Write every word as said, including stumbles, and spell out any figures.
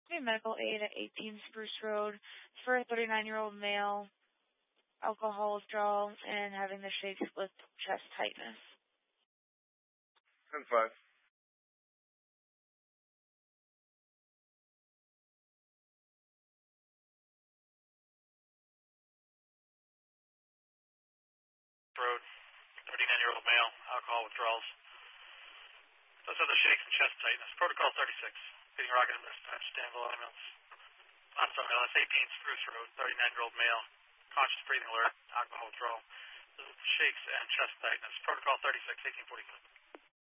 Need medical aid at eighteen Spruce Road for a thirty-nine-year-old male, alcohol withdrawal, and having the shakes with chest tightness. ten five. Road, thirty-nine-year-old male, alcohol withdrawals. Those are the shakes and chest tightness. Protocol thirty-six, getting rocket and dispatch, Danville ambulance. I'm sorry, that's eighteen Spruce Road, thirty-nine-year-old male, conscious breathing alert, alcohol withdrawal. Those are the shakes and chest tightness. Protocol thirty-six, eighteen forty-five.